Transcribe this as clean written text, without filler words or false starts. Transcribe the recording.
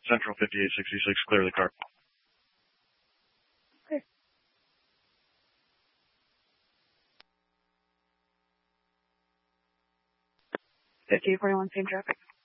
Central 5866, clear the car. Okay. 5841, same traffic.